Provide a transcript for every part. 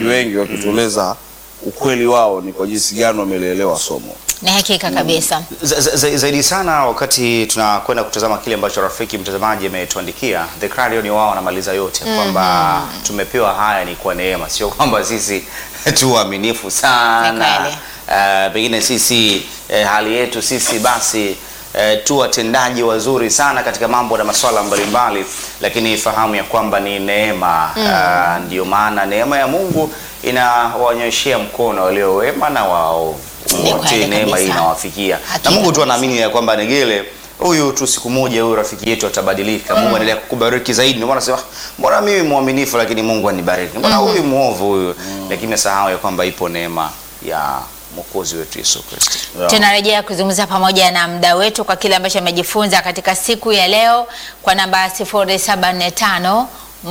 wengi wakitueleza ukweli wao ni kwa jinsi gani wamelielewa somo. Ni hakika kabisa. Zaidi sana wakati tunakwenda kutazama kile ambacho rafiki mtazamaji ametuandikia, The Radio ni wao wanamaliza yote kwamba tumepewa haya ni kwa neema, sio kwamba sisi tu waaminifu sana. Pengine sisi hali yetu sisi basi tu watendaji wazuri sana katika mambo na masuala mbalimbali, lakini fahamu ya kwamba ni neema. Ndio maana neema ya Mungu inawaonyeshia mkono walio wema na waovu. Wote neema hii inawafikia. Na Mungu tu anaamini ya kwamba Negele huyu tu siku moja huyu rafiki yetu atabadilika. Mungu anaendelea kukubariki zaidi. Ndio maana nasema mbona mimi muaminifu lakini Mungu anibariki. Mbona huyu muovu huyu, lakini nasahau ya kwamba ipo neema ya Mwokozi wetu Yesu Kristo. Tunarejea kuzungumza pamoja na mda wetu kwa kile ambacho amejifunza katika siku ya leo kwa namba 0745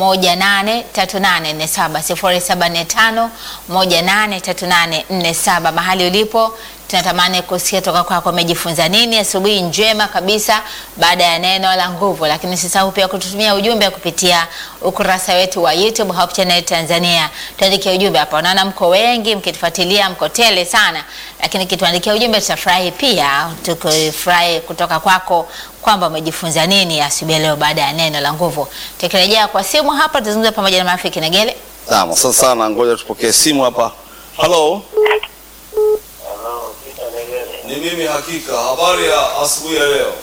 183847 0745183847. Mahali ulipo tunatamani kusikia toka kwako umejifunza nini asubuhi njema kabisa baada ya neno la nguvu. Lakini usisahau pia kututumia ujumbe kupitia ukurasa wetu wa YouTube Hope Channel Tanzania. Tuandikie ujumbe hapa. Unaona mko wengi mkitufuatilia, mko tele sana, lakini kituandikia ujumbe tutafurahi pia. Tukifurahi kutoka kwako kwamba umejifunza nini asubuhi leo baada ya neno la nguvu. Tukirejea kwa simu hapa tuzungumze pamoja na marafiki Negele. Naam, sasa sana ngoja tupokee simu hapa. Hello. Ni mimi hakika. Habari ya asubuhi ya leo?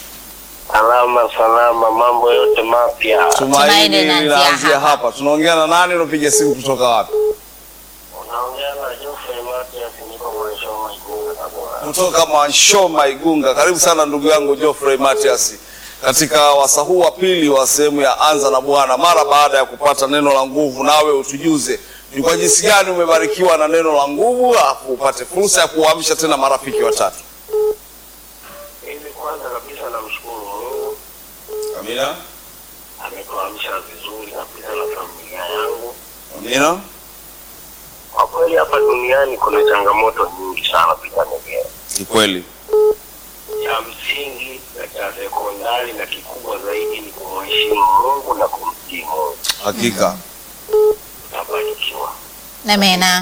Salama, mambo yote mapya. Tumaini linaanzia hapa. Tunaongea na nani? Unapiga simu kutoka wapi? Unaongea na Geoffrey Matias, niko Mwanshoma Igunga Tabora. Kutoka Mwanshoma Igunga. Karibu sana ndugu yangu Geoffrey Matias katika wasaa huu wa pili wa sehemu ya Anza na Bwana. Mara baada ya kupata neno la nguvu, nawe utujuze ni kwa jinsi gani umebarikiwa na neno la nguvu, alafu upate fursa ya kuamsha tena marafiki watatu. Mimi kwanza kabisa namshukuru Mungu. Amina. Ametuamsha vizuri kabisa na familia yangu. Amina. Kwa kweli hapa duniani kuna changamoto nyingi sana pita Negele. Ni kweli. Cha msingi na cha sekondari na kikubwa zaidi ni kumheshimu Mungu na kumtii Mungu. Hakika. Tabarikiwa. Amina.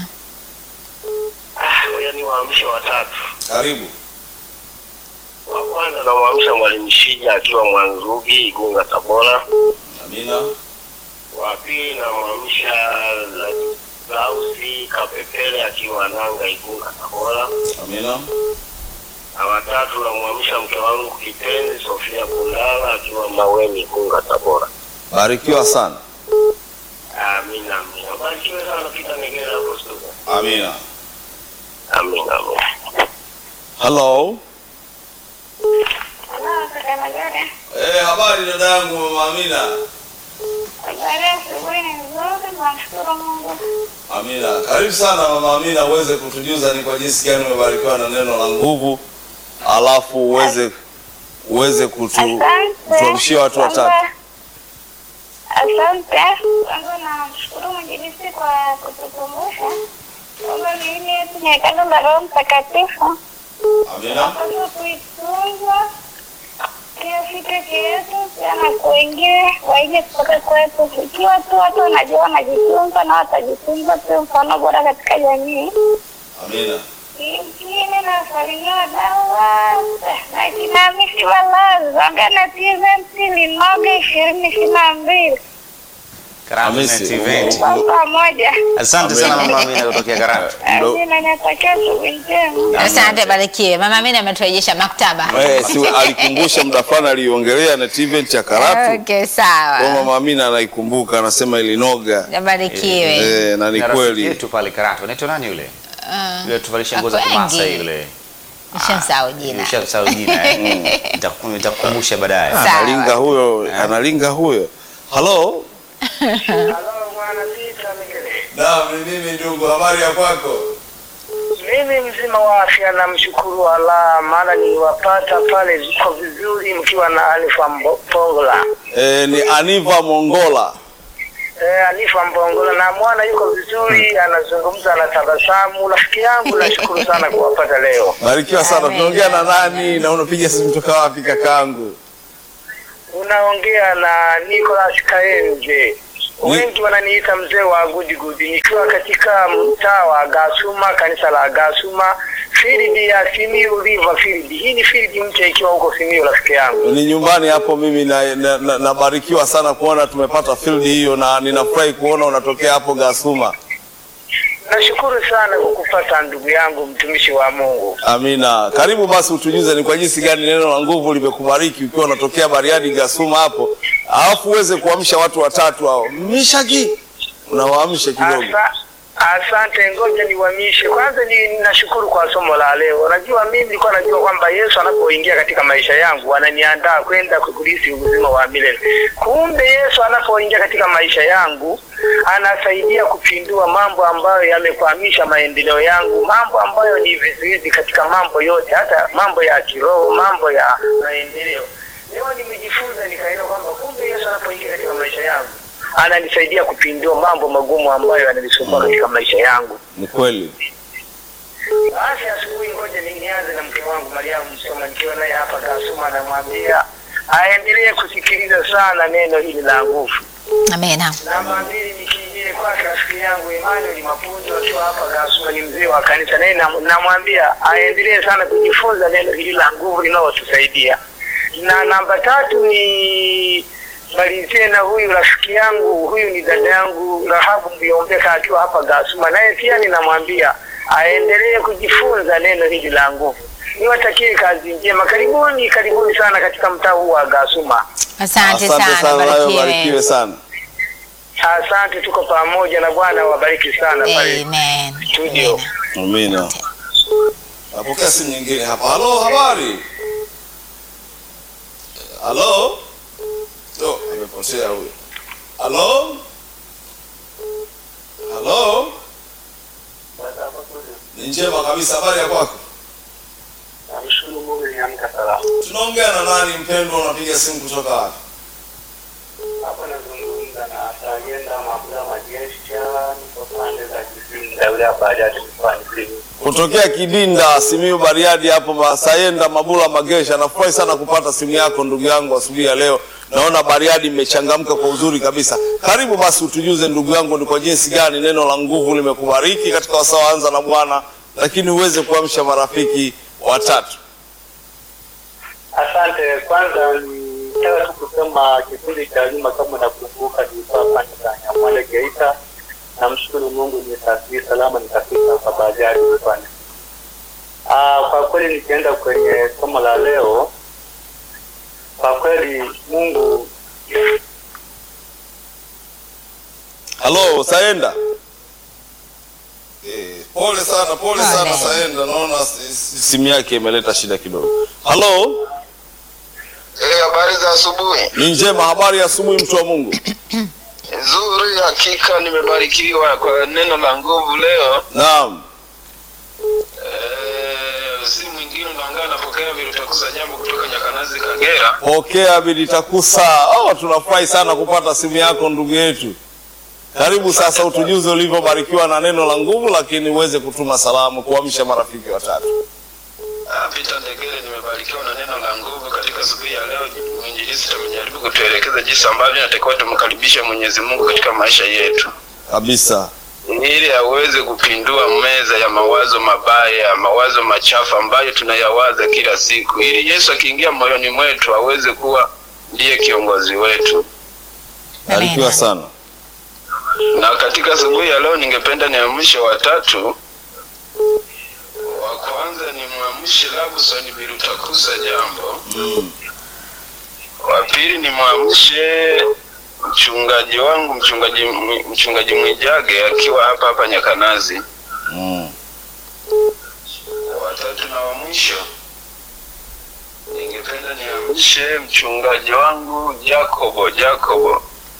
Ngoja niwaamshe watatu. Karibu. Wa kwanza namwamsha Mwalimu Shija akiwa Mwanzugi Igunga Tabora. Amina. Wa pili namwamsha Lausi Kapepele akiwa Nanga Igunga Tabora. Amina. Na watatu namwamsha mke wangu kipenzi Sofia Kulala akiwa Maweni Igunga Tabora. Barikiwa sana. Amina. Barikiwa sana pita Negele hapo studio. Amina. Amina. Hello. Hello, kaka Magare. Habari dada yangu Mama Amina. Habari asubuhi ni nzuri, tunashukuru Mungu. Amina. Karibu sana Mama Amina, uweze kutujuza ni kwa jinsi gani umebarikiwa na neno la nguvu, alafu uweze kutuamshia watu watatu. Asante. Kwanza namshukuru Mwinjilisti kwa kutukumbusha kwamba miili yetu ni hekalu la Roho Mtakatifu. Amina. Tunapaswa kuitunza kiasi peke yetu, pia na wengine waige kutoka kwetu. Ikiwa tu watu wanajua wanajitunza na watajitunza, tu mfano bora katika jamii. Amina. Ingine nasalimia wadau wote na kinamisi Walazi Zongana TVT Linoga 2022 Karatu event. pamoja. Asante sana Mama Amina kutokea Karatu. Amina, natakia asubuhi njema. Asante, barikiwe. Mama Amina ameturejesha maktaba. Si alikumbusha muda fulani aliongelea na event ya Karatu. Okay, sawa. Kwa Mama Amina anaikumbuka, anasema ilinoga. Barikiwe. Na ni kweli. Yetu pale Karatu. Unaitwa nani yule? Yule tuvalisha nguo za Kimasa yule. Nishamsahau jina. Nishamsahau jina. Nitakukumbusha baadaye. Analinga huyo. Hello. Hello bwana Pita Negele. Naam, ni mimi ndugu, habari ya kwako? Mimi mzima wa afya namshukuru Allah, maana niliwapata pale ziko vizuri mkiwa na Anifa Mpongola. Ni Aniva Mongola. Anifa Mpongola na mwana yuko vizuri, anazungumza, anatabasamu. Rafiki yangu nashukuru sana kuwapata leo. Barikiwa sana. Tunaongea na nani na unapiga simu kutoka wapi kakaangu? Unaongea na Nicholas Kaenje. Wengi wananiita mzee wa Good Good. Nikiwa katika mtaa wa Gasuma, kanisa la Gasuma, field ya Simiyu River Field. Hii ni field mpya ikiwa huko Simiyu, rafiki yangu. Ni nyumbani hapo. Mimi nabarikiwa sana kuona tumepata field hiyo, na ninafurahi kuona unatokea hapo Gasuma. Nashukuru sana kwa kupata ndugu yangu mtumishi wa Mungu. Amina. Karibu basi utujuze ni kwa jinsi gani neno la nguvu limekubariki ukiwa unatokea Bariadi Gasuma hapo. Alafu uweze kuamsha watu watatu hao. Mishaki. Unawaamsha kidogo. Asante, ngoja niwamishe. Kwanza ninashukuru kwa somo la leo. Unajua mimi nilikuwa najua kwamba Yesu anapoingia katika maisha yangu ananiandaa kwenda kukulisi uzima wa milele. Kumbe Yesu anapoingia katika maisha yangu anasaidia kupindua mambo ambayo yamekwamisha maendeleo yangu, mambo ambayo ni vizuizi katika mambo yote, hata mambo ya kiroho, mambo ya maendeleo. Leo nimejifunza nikaelewa kwamba kumbe Yesu anapoingia katika maisha yangu ananisaidia kupindua mambo magumu ambayo yananisumbua katika maisha yangu. Ni kweli. Basi asubuhi ngoja nianze na mke wangu Mariamu Msoma, nikiwa naye hapa Gasuma, namwambia aendelee kusikiliza sana neno hili la nguvu. Amina. Namba 2 nikiingie kwake rafiki yangu Emmanuel Mapunzo akiwa hapa Gasuma, ni mzee wa kanisa, naye namwambia aendelee sana kujifunza neno hili la nguvu linalotusaidia. Na namba 3 ni malizie na huyu rafiki yangu, huyu ni dada yangu Rahabu Mbiombeka akiwa hapa Gasuma, naye pia ninamwambia aendelee kujifunza neno hili la nguvu. Niwatakie kazi njema. Karibuni sana katika mtaa huu wa Gasuma. Asante sana, barikiwe sana. Asante, tuko pamoja na Bwana wabariki sana pale. Amen. Studio. Amina. Napokea simu nyingine hapa. Halo, habari? Halo? Amepotea huyo. Halo? Halo? Ni njema kabisa, habari ya kwako? Namshukuru Mungu niamka salama. Tunaongea na nani mpendwa, unapiga simu kutoka wapi? Hapa nazungumza na Sayenda Mabula Majesha, niko pande za Kidinda ule Bariadi mkoani Simiyu. Kutokea Kidinda, Simiyu Bariadi hapo Sayenda Mabula Magesha. Nafurahi sana kupata simu yako ndugu yangu asubuhi ya leo. Naona Bariadi imechangamka kwa uzuri kabisa. Karibu basi utujuze ndugu yangu ni kwa jinsi gani neno la nguvu limekubariki katika wasaa anza na Bwana, lakini uweze kuamsha marafiki watatu. Asante. Kwanza nataka kusema kipindi cha nyuma kama nakumbuka nilikuwa pande za Nyamwale Geita. Namshukuru Mungu nimesafiri salama nikafika kwa Bariadi mkoani. Kwa kweli nikienda kwenye somo la leo, kwa kweli Mungu. Halo Sayenda. Pole sana Sayenda, naona simu yake imeleta shida kidogo. Halo. Habari za asubuhi. Ni njema, habari ya asubuhi mtu wa Mungu. Nzuri, hakika nimebarikiwa kwa neno la nguvu leo. Naam. Si mwingine unaangaa napokea Vilitakusa jambo kutoka Nyakanazi Kagera. Pokea Vilitakusa. Tunafurahi sana kupata simu yako ndugu yetu. Karibu sasa utujuze ulivyobarikiwa na neno la nguvu, lakini uweze kutuma salamu kuamsha marafiki watatu. Peter Ndegere, nimebarikiwa na neno la nguvu katika siku ya leo. Mwinjilisti amejaribu kutuelekeza jinsi ambavyo natakiwa tumkaribishe Mwenyezi Mungu katika maisha yetu. Kabisa. Ili aweze kupindua meza ya mawazo mabaya, mawazo machafu ambayo tunayawaza kila siku. Ili Yesu akiingia moyoni mwetu aweze kuwa ndiye kiongozi wetu. Barikiwa sana. Na katika asubuhi ya leo ningependa niamshe watatu. Wa kwanza ni muamshe Labson Vilitakusa jambo. Wa pili ni muamshe mchungaji wangu mchungaji Mwijage akiwa hapa Nyakanazi. Watatu na wa mwisho ningependa niamshe mchungaji wangu Jacobo.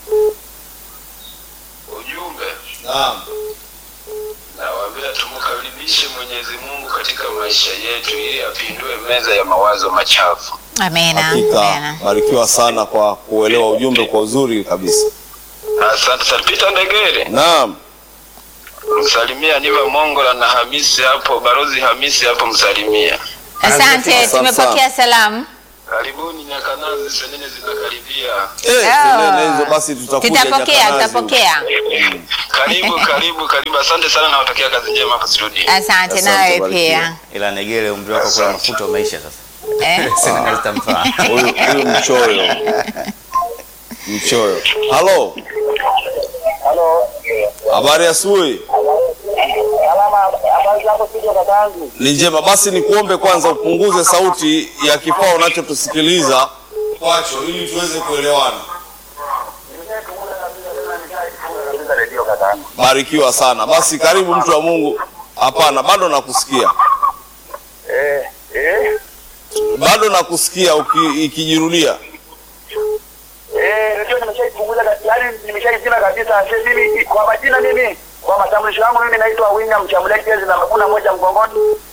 Ujumbe. Naam. Nawaambia tumkaribishe Mwenyezi Mungu katika maisha yetu ili apindue meza ya mawazo machafu. Amina. Hakika barikiwa sana kwa kuelewa ujumbe kwa uzuri kabisa. Asante sana Peter Ndegere. Naam. Msalimia Niva Mongola na Hamisi hapo, Barozi Hamisi hapo msalimia. Asante, tumepokea salamu. Karibuni Nyakanazi, senene zinakaribia. Senene hizo basi tutakuja Tutapokea, tutapokea. Karibu. Asante sana, nawatakia kazi njema hapa studio. Asante nawe pia. Ila Negele umri wako kula mafuta umeisha sasa. Senene zitamfaa. Huyu mchoyo. Halo. Habari asubuhi. Ni njema. Basi nikuombe kwanza upunguze sauti ya kifaa unachotusikiliza kwacho ili tuweze kuelewana. Barikiwa sana. Basi karibu mtu wa Mungu. Hapana, bado nakusikia. Bado nakusikia ikijirudia. Ndio nimeshaipunguza, yani nimeshaizima kabisa. Mimi kwa majina, mimi kwa matambulisho yangu, mimi naitwa William Chamuleki na makuna moja Mgongoni.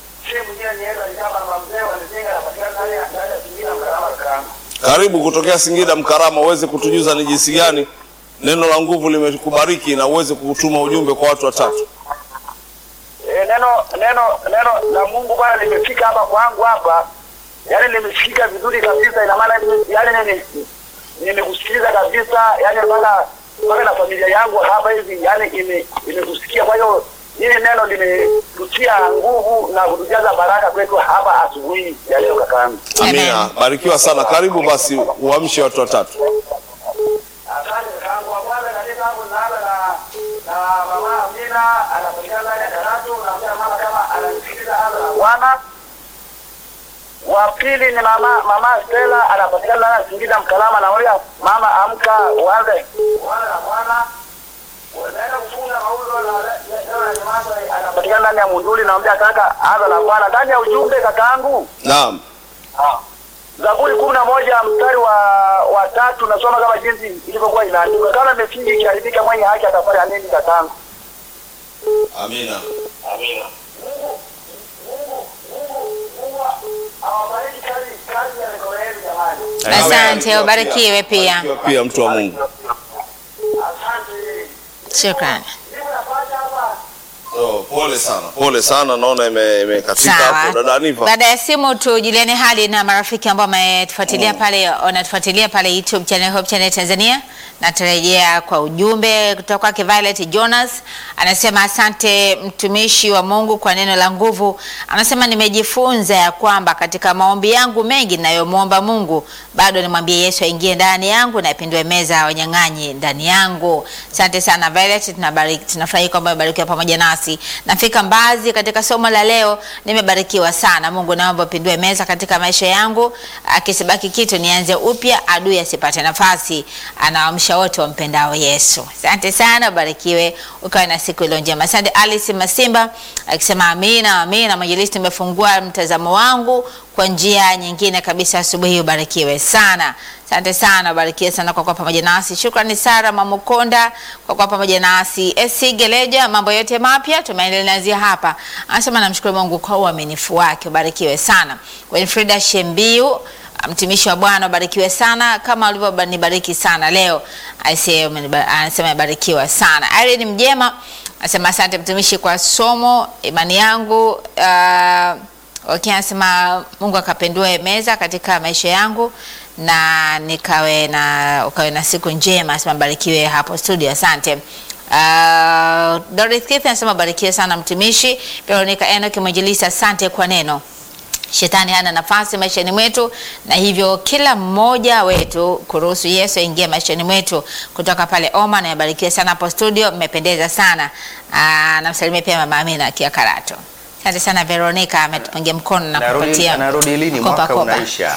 Karibu kutokea Singida Mkarama, uweze kutujuza ni jinsi gani neno la nguvu limekubariki na uweze kutuma ujumbe kwa watu watatu. Neno la Mungu Bwana limefika hapa kwangu hapa. Yaani nimesikika vizuri kabisa, ina maana yaani nimekusikiliza kabisa, yaani mpaka na familia yangu hapa hivi, yaani imekusikia. Kwa hiyo hili neno limetutia nguvu na kutujaza baraka kwetu hapa asubuhi ya leo kakaangu. Amina. Barikiwa sana. Karibu basi uamshe watu watatu. Asante kakaangu. Kwanza katika hapo na mama Amina anapatikana ndani ya Karatu, na mama kama anasikiliza hapa na Bwana. Wa pili ni mama Stella anapatikana ndani ya Singida Mkalama, na wewe mama amka uanze na Bwana. Unaenda kufunga mauzo na jamaa anapatikana ndani ya Munduli, naomba kaka anza na Bwana. Ndani ya ujumbe kakaangu. Naam. Zaburi 11 mstari wa 3 nasoma kama jinsi ilivyokuwa inaandikwa, kama misingi ikiharibika mwenye haki atafanya nini kakaangu? Amina. Asante, ubarikiwe pia. Pia mtu wa Mungu. Shukrani. Pole sana, naona imekatika hapo dada Aniva. Baada ya simu tujuliane hali na marafiki ambao wametufuatilia pale, wanatufuatilia pale YouTube channel Hope Channel Tanzania. Natarejea kwa ujumbe kutoka kwake Violet Jonas. Anasema asante mtumishi wa Mungu kwa neno la nguvu. Anasema nimejifunza ya kwamba katika maombi yangu mengi ninayomuomba Mungu, bado nimwambie Yesu aingie ndani yangu na apindue meza ya wanyang'anyi ndani yangu. Asante sana Violet, tunafurahi kwamba umebarikiwa pamoja nasi. Nafika Mbazi katika somo la leo, nimebarikiwa sana. Mungu naomba apindue meza katika maisha yangu, akisibaki kitu nianze upya, adui asipate nafasi. Anaamsha wote wampendao Yesu. Asante sana, barikiwe, ukawe na siku iliyo njema. Asante Alice Masimba akisema amina. Mwinjilisti, nimefungua mtazamo wangu kwa njia nyingine kabisa asubuhi, ubarikiwe sana. Asante sana, barikiwe sana kwa pamoja nasi. Shukrani Sara Mamukonda kwa pamoja nasi. SC Geleja, mambo yote mapya tumeendelea hapa. Anasema namshukuru Mungu kwa uaminifu wake, ubarikiwe sana. Winfrida Shembiu, mtumishi wa Bwana, ubarikiwe sana kama ulivyonibariki sana leo. Anasema barikiwa sana. Irene Mjema anasema asante mtumishi kwa somo, imani yangu anasema Mungu akapendue meza katika maisha yangu na ukawe na siku njema. Anasema barikiwe hapo studio. Asante. Dorothy Keith anasema barikiwe sana mtumishi. Veronica Enoch Mwinjilisti, asante kwa neno. Shetani hana nafasi maishani mwetu, na hivyo kila mmoja wetu kuruhusu Yesu aingie maishani mwetu. Kutoka pale Oma, na yabarikiwe sana hapo studio, mmependeza sana. Namsalimia pia mama Amina kia Karato. Asante sana Veronica, ametupungia mkono na kupatia. Narudi lini mwaka unaisha?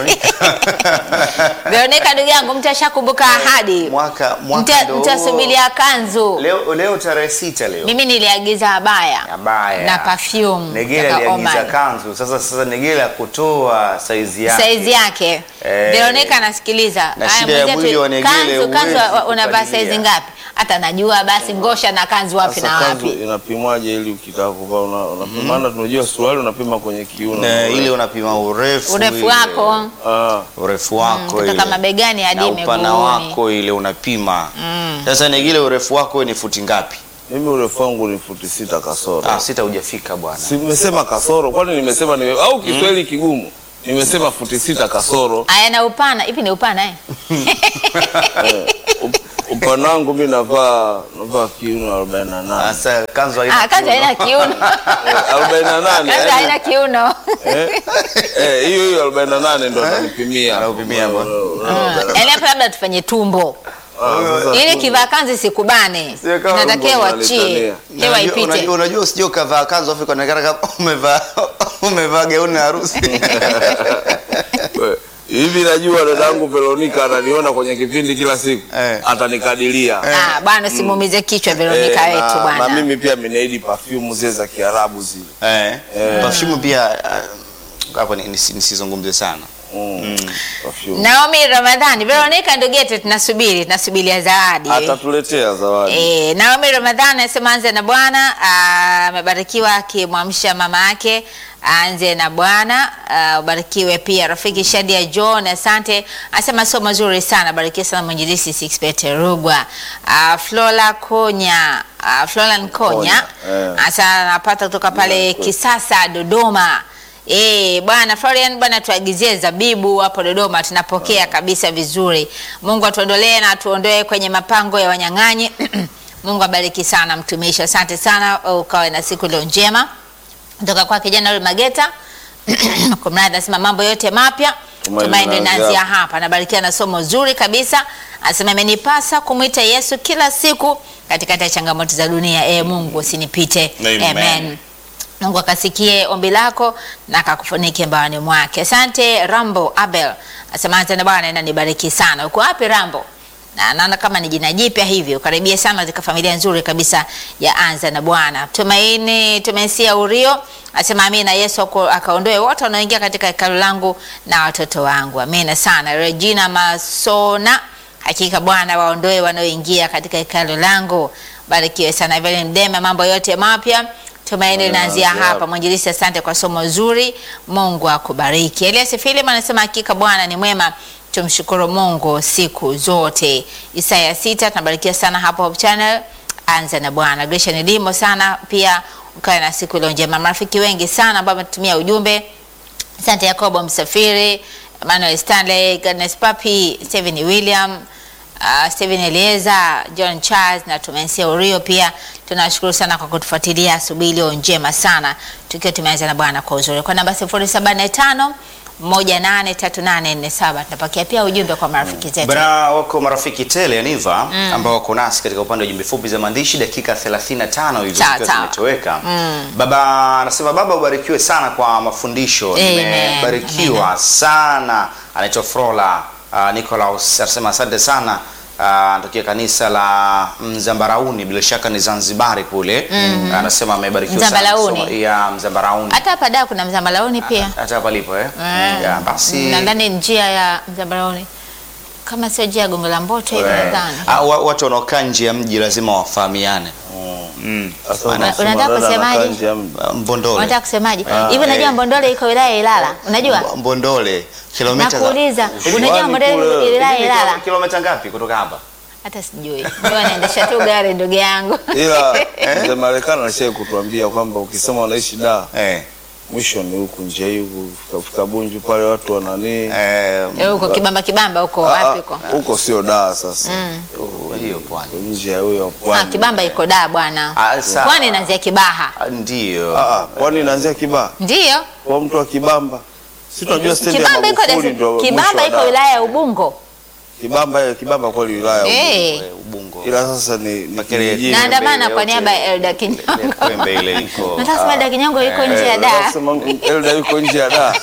Veronica ndugu yangu, mtashakumbuka ahadi. Mwaka mtasubiria kanzu. Leo tarehe 6 leo. Mimi niliagiza abaya na perfume. Negele aliagiza kanzu. Sasa Negele kutoa size yake. Veronica anasikiliza. Haya mwenzetu, kanzu unavaa size ngapi? Hata najua basi ngosha na kanzu wapi na wapi. Inapimwaje ili ukitaka kuvaa unapima? Tunajua suruali unapima kwenye kiuno. Ile unapima urefu wako. Urefu wako ile. Kutoka mabegani hadi miguuni. Upana wako ile unapima. Sasa Negele urefu wako ni futi ngapi? Mimi urefu wangu ni futi 6 kasoro. 6 hujafika bwana. Si nimesema kasoro, kwani nimesema au Kiswahili kigumu? Nimesema futi 6 kasoro. Aya, na upana hivi ni upana Upana wangu mimi navaa kiuno 48. Sasa kanzu haina kanzu haina kiuno. 48. Kanzu haina kiuno. Hiyo 48 ndo ananipimia. Anaupimia bwana. Yaani hapa labda tufanye tumbo. Ili kivaa kanzu sikubane. Natakiwa wachie. Hewa ipite. Unajua usije ukavaa kanzu afu ikaonekana kama umevaa gauni la harusi. Hivi najua dadangu Veronica ananiona kwenye kipindi kila siku. Atanikadiria. Bwana simuumize kichwa Veronica wetu bwana. Na mimi pia nimeahidi perfume zile za Kiarabu zile. Perfume pia hapo nisizungumzie sana. Naomi Ramadhani, Veronica ndugu yetu tunasubiria zawadi. Atatuletea zawadi. Naomi Ramadhani anasema anze na Bwana, amebarikiwa akimwamsha mama yake anze na Bwana, ubarikiwe pia rafiki Shadia John, asante. Anasema somo zuri sana, barikiwa sana mwinjilisti Sixpet Rugwa. Flora Nkonya, asa napata kutoka pale Kisasa Dodoma. Bwana Florian, bwana tuagizie zabibu hapo Dodoma, tunapokea kabisa vizuri. Mungu atuondolee na atuondoe kwenye mapango ya wanyang'anyi. Mungu abariki sana mtumishi. Asante sana, ukawe na siku leo njema. Kutoka kwa kijana yule Mageta. Kumradi anasema mambo yote mapya tumaini naanzia hapa. Nabarikiwa na somo zuri kabisa. Anasema imenipasa kumuita Yesu kila siku katikati ya changamoto za dunia. Mungu usinipite. Amen. Mungu akasikie ombi lako na akakufunike mbaoni mwake. Asante Rambo Abel. Asema tena Bwana inanibariki sana. Uko wapi Rambo? Na naona kama ni jina jipya hivyo. Karibia sana katika familia nzuri kabisa ya Anza na Bwana. Tumaini tumesia Urio. Asema amina, Yesu akaondoe wote wanaoingia katika hekalu langu na watoto wangu. Amina sana. Regina Masona, hakika Bwana waondoe wanaoingia katika hekalu langu. Barikiwe sana. Vile Mdema, mambo yote mapya tumaini linaanzia hapa. Mwinjilisti, asante kwa somo zuri. Mungu akubariki. Elias Philip anasema hakika Bwana ni mwema. Tumshukuru Mungu siku zote. Isaya 6, tunabarikia sana hapo Hope Channel. Anza na Bwana. Gracia Nilimo sana pia ukae na siku leo njema. Marafiki wengi sana ambao wametumia ujumbe. Asante Yakobo Msafiri, Emmanuel Stanley, Godness Papi, Steven William, Steven Elieza, John Charles na tumensia Urio pia. Tunashukuru sana kwa kutufuatilia asubuhi leo njema sana. Tukiwa tumeanza na Bwana kwa uzuri. Kwa namba 075 183847 tunapakia pia ujumbe kwa marafiki zetu. Bana wako marafiki tele Aniva ambao wako nasi katika upande wa jumbe fupi za maandishi dakika 35 hivi zikiwa zimetoweka. Baba anasema baba ubarikiwe sana kwa mafundisho. Nimebarikiwa sana. Anaitwa Frola Nicholas anasema asante sana. Anatokea kanisa la Mzambarauni, bila shaka ni Zanzibari kule. Anasema amebarikiwa sana ya Mzambarauni. Hata hapa da kuna Mzambarauni pia. Hata hapa lipo ya basi. Nadhani njia ya Mzambarauni kama sio njia ya Gongo la Mboto hivi nadhani. Watu wanaokaa nje ya mji lazima wafahamiane. Unataka kusemaje? Mbondole. Unataka kusemaje? Hivi unajua Mbondole iko wilaya ya Ilala? Unajua? Mbondole kilomita. Nakuuliza, unajua Mbondole wilaya ya Ilala? Kilomita ngapi kutoka hapa? Hata sijui. Ndio naendesha tu gari ndugu yangu. Ila mzee Marekani anasema kutuambia kwamba ukisema unaishi da mwisho ni huku nje huku kufika Bunju pale watu wanani huko Kibamba huko wapi huko? Huko sio da sasa. Hiyo pwani. Nje ya huyo pwani. Kibamba iko da bwana. Pwani inaanzia Kibaha. Ndio. Pwani inaanzia Kibaha. Ndio. Kwa mtu wa Kibamba. Si tunajua stendi ya Magufuli ndio. Kibamba iko wilaya ya Ubungo. Kibamba kwa wilaya ya Ubungo. Ila sasa ni kijiji. Naandamana kwa niaba ya Elda Kinyango. Kwembe ile iko. Nataka sema Elda Kinyango iko nje ya da. Elda yuko nje ya da.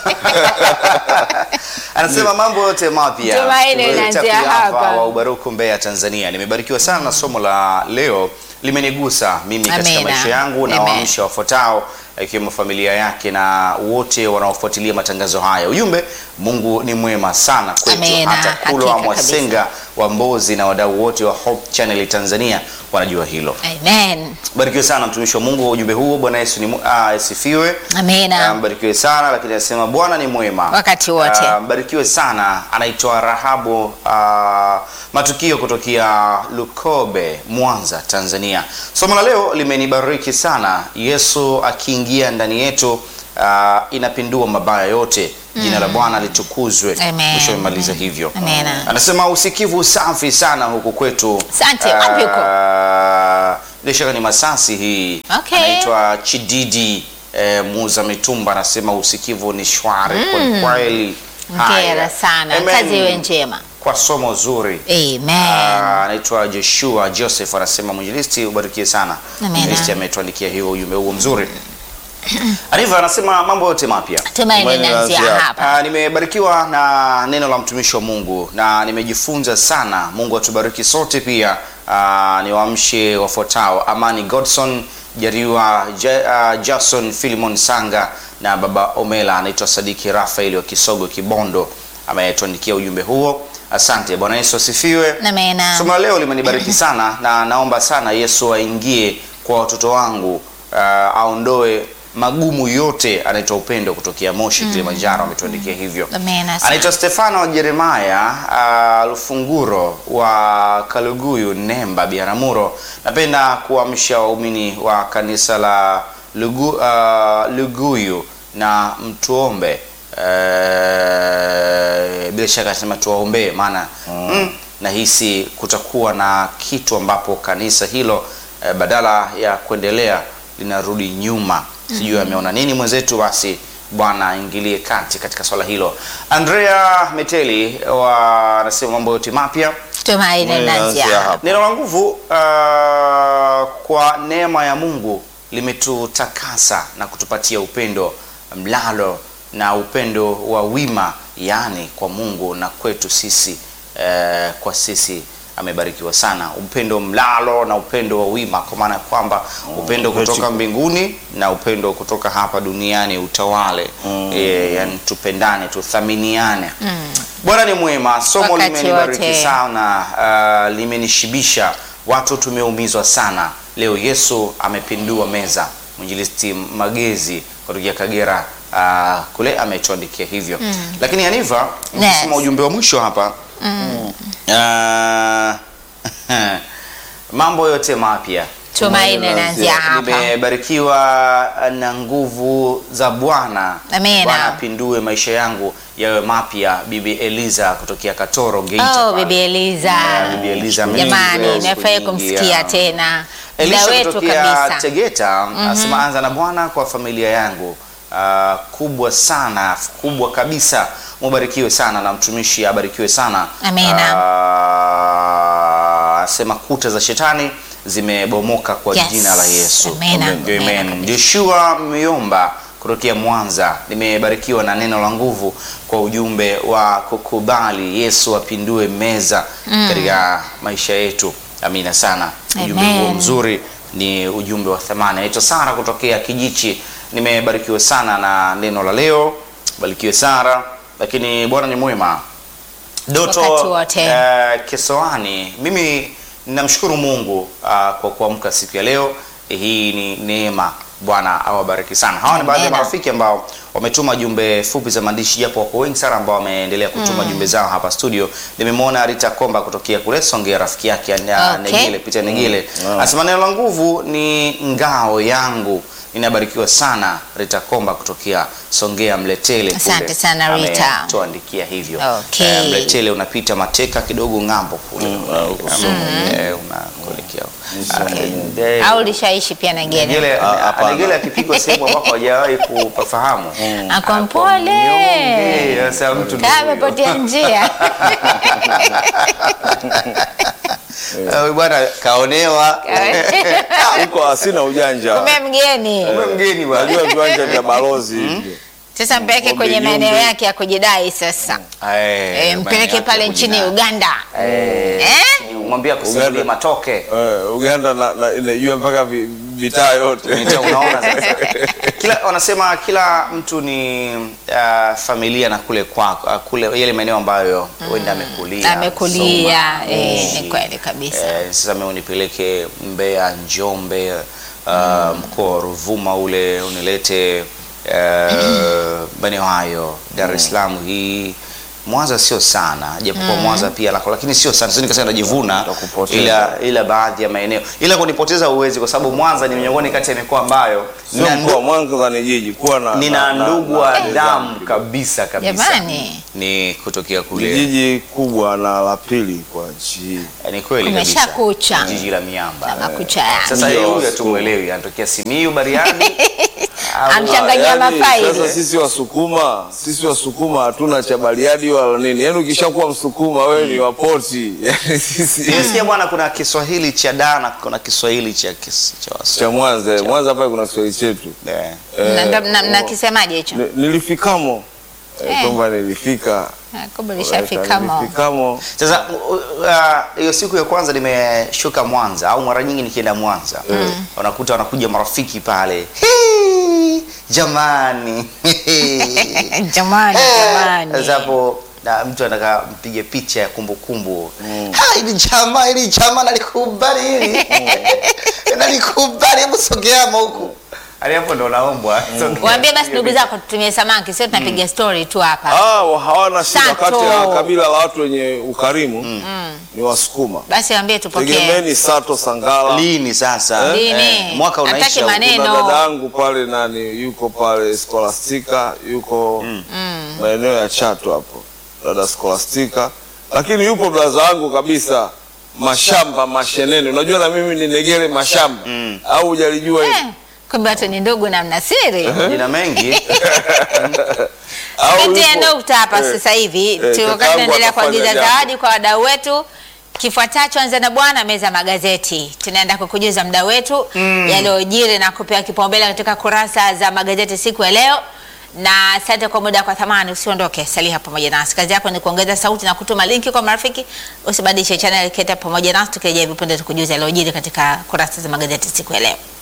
Anasema mambo yote mapya. Tumaini inaanzia hapa. Wa Ubaruku Mbeya Tanzania. Nimebarikiwa sana na somo la leo. Limenigusa mimi katika maisha yangu na waamsha wafuatao ikiwemo familia yake na wote wanaofuatilia matangazo haya. Ujumbe, Mungu ni mwema sana kwetu. Hata Kulwa Mwasenga wa Mbozi na wadau wote wa Hope Channel Tanzania wanajua hilo. Amen. Barikiwe sana mtumishi wa Mungu wa ujumbe huo. Bwana Yesu ni asifiwe. Amina. Barikiwe sana, lakini anasema Bwana ni mwema wakati wote. Barikiwe sana. Anaitwa Rahabu Matukio kutokea Lukobe, Mwanza, Tanzania. Somo la leo limenibariki sana. Yesu akiingia ndani yetu inapindua mabaya yote. Jina la Bwana litukuzwe. Amen. Mwisho amemaliza hivyo. Amen. Anasema usikivu safi sana huku kwetu. Asante. Wapi huko? Bila shaka ni Masasi hii. Okay. Anaitwa Chididi muuza mitumba, anasema usikivu ni shwari kwa kweli. Hongera sana. Amen. Kazi iwe njema. Kwa somo zuri. Amen. Anaitwa Joshua Joseph, anasema mwinjilisti ubarikie sana. Amen. Mwinjilisti ametuandikia hiyo ujumbe huo mzuri. Aniva anasema mambo yote mapya. Tumaini linaanzia hapa. Nimebarikiwa na neno la mtumishi wa Mungu na nimejifunza sana. Mungu atubariki sote pia. Niwaamshe wafuatao: Amani Godson, Jariwa Jason, Philemon Sanga na baba Omela. Anaitwa Sadiki Rafael wa Kisogo Kibondo, ametuandikia ujumbe huo. Asante. Bwana Yesu asifiwe. Amen. Somo leo limenibariki sana na naomba sana Yesu aingie kwa watoto wangu, aondoe magumu yote. Anaitwa Upendo kutokea Moshi Kilimanjaro, ametuandikia hivyo. Amen. Anaitwa Stefano Jeremaya Lufunguro wa Kaluguyu Nemba Biaramuro. Napenda kuamsha waumini wa kanisa la Luguyu na mtuombe. Bila shaka anasema tuwaombee, maana nahisi kutakuwa na kitu ambapo kanisa hilo badala ya kuendelea linarudi nyuma. Sijui ameona nini mwenzetu, basi Bwana aingilie kati katika swala hilo. Andrea Meteli anasema mambo yote mapya. Tumaini linaanzia hapa. Neno la nguvu kwa neema ya Mungu limetutakasa na kutupatia upendo mlalo na upendo wa wima, yani kwa Mungu na kwetu sisi, kwa sisi amebarikiwa sana. Upendo mlalo na upendo wa wima, kwa maana kwamba upendo kutoka mbinguni na upendo kutoka hapa duniani utawale. Yani tupendane, tuthaminiane. Bwana ni mwema. Somo limenibariki sana, limenishibisha. Watu tumeumizwa sana. Leo Yesu amepindua meza. Mwinjilisti Magezi kutoka Kagera kule ametuandikia hivyo. Lakini Aniva, nikisema ujumbe wa mwisho hapa, mambo yote mapya. Tumaini linaanzia hapa. Nimebarikiwa na nguvu za Bwana. Amen. Bwana apindue maisha yangu yawe mapya. Bibi Eliza kutokea Katoro Geita. Bibi Eliza. Bibi Eliza, jamani, nimefurahi kumsikia tena. Elisha wetu kutokea kabisa. Tegeta asema anza na Bwana kwa familia yangu. Kubwa sana, kubwa kabisa. Mubarikiwe sana na mtumishi abarikiwe sana. Amina. Asema kuta za shetani zimebomoka kwa jina la Yesu. Amina. Amen. Joshua Myomba kutokea Mwanza, nimebarikiwa na neno la nguvu kwa ujumbe wa kukubali Yesu apindue meza katika maisha yetu. Amina sana. Ujumbe huo mzuri, ni ujumbe wa thamani. Naitwa Sara kutokea Kijichi, nimebarikiwa sana na neno la leo. Barikiwe Sara. Lakini Bwana ni mwema. Doto Kesoani, mimi ninamshukuru Mungu kwa kuamka siku ya leo. Hii ni neema. Bwana awabariki sana. Hawa ni baadhi ya marafiki ambao wametuma jumbe fupi za maandishi, japo wako wengi sana ambao wameendelea kutuma jumbe zao hapa studio. Nimemwona Rita Komba kutokea kule Songea, rafiki yake Negele, Peter Negele. Anasema neno la nguvu ni ngao yangu. Ninabarikiwa sana. Rita Komba kutokea Songea Mletele kule. Asante sana Rita. Tuandikia hivyo. Okay. Mletele unapita Mateka kidogo ngambo kule. Unakuelekea. Au lishaishi pia Negele. Negele akipigwa sehemu ambapo hajawahi kupafahamu. Akompole. Sasa mtu amepotea njia. Bwana kaonewa. Huko asina ujanja. Mgeni bwana. Najua viwanja vya balozi hivi. Sasa mpeleke kwenye maeneo yake ya kujidai sasa. Mpeleke pale nchini Uganda. Mwambia kusimulia matoke. Uganda na inajua mpaka vitaa yote. Unaona sasa. Wanasema kila mtu ni familia na kule kwa kule yale maeneo ambayo wenda amekulia. Ni kweli kabisa. Sasa mimi unipeleke Mbeya, Njombe, mkoa wa Ruvuma ule, unilete maeneo hayo, Dar es Salaam hii, Mwanza sio sana, japokuwa Mwanza pia lako, lakini sio sana. Sasa nikasema najivuna, Nitakupoteza. ila baadhi ya maeneo, ila kunipoteza uwezi, kwa sababu Mwanza ni miongoni kati ya mikoa ambayo Sio mkoa, Mwanza ni jiji kuwa na nina ndugu wa damu Zanzibar. kabisa. Jamani. Ni kutokea Ni kule. jiji kubwa na la pili kwa nchi hii. Ni kweli kabisa. Kumeshakucha. Jiji la miamba. Na makucha yake. Sasa Ndio, yeye huyu Wasukuma. hatumuelewi, anatokea Simiyu, Bariadi. Amchanganyia mafaili. Sasa sisi Wasukuma hatuna cha Bariadi wala nini. Yaani ukishakuwa Msukuma wewe ni wapoti. Yaani sisi Nimesikia bwana, kuna Kiswahili cha Dana, kuna Kiswahili cha cha Mwanza. Mwanza hapa kuna Kiswahili chetu. Na kisemaje hicho? Nilifikamo. Kwamba nilifika. Kumbe lishafikamo. Nilifikamo. Sasa hiyo siku ya kwanza nimeshuka Mwanza, au mara nyingi nikienda Mwanza unakuta wanakuja marafiki pale. Jamani. Jamani. Sasa hapo na mtu anataka mpige picha ya kumbukumbu. Ili chama nalikubali hili. Nalikubali, hebu sogea huku. Ali hapo ndo naombwa. Waambie basi ndugu zako tutumie samaki, sio tunapiga story tu hapa. Hawana shida. Sato. Kati ya kabila la watu wenye ukarimu ni Wasukuma. Basi waambie tupokee. Tegemeni Sato Sangala. Lini sasa? Lini? Mwaka unaisha. Hataki huko. maneno. Kuna dada yangu pale yuko pale Scholastica, yuko maeneo ya Chato hapo. Dada Scholastica. Lakini yupo blaza wangu kabisa Mashamba Mashenene. Unajua na mimi ni Negere Mashamba. Au hujalijua hivi? Kumbe watu ni ndugu na mnasiri. Jina mengi. Tupitie nukta hapa sasa hivi. Wakati tunaendelea kuagiza zawadi kwa wadau wetu. Kifuatacho, anza na bwana, meza magazeti. Tunaenda kukujuza mda wetu yaliyojiri na kupewa kipaumbele katika kurasa za magazeti siku ya leo. Na asante kwa muda kwa thamani, usiondoke, salia pamoja nasi. Kazi yako ni kuongeza sauti na kutuma linki kwa marafiki. Usibadilishe channel, keta pamoja nasi, tukirejea hivi punde tukujuza yaliyojiri katika kurasa za magazeti siku ya leo.